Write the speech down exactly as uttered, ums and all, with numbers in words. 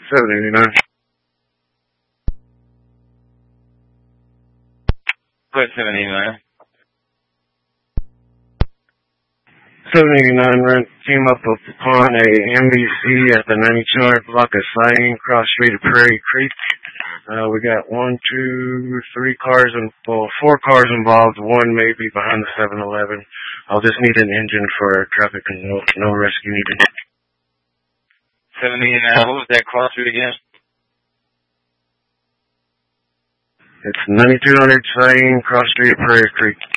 seven eighty-nine. Put seven eighty-nine. seven eighty-nine rent came up upon a M B C at the ninety-two hundred block of Siding, cross street of Prairie Creek. Uh, we got one, two, three cars, and well, four cars involved. One may be behind the seven eleven. I'll just need an engine for traffic control. No rescue needed. seven eighty-nine. What was that cross street again? It's ninety-two hundred Siding, cross street of Prairie Creek.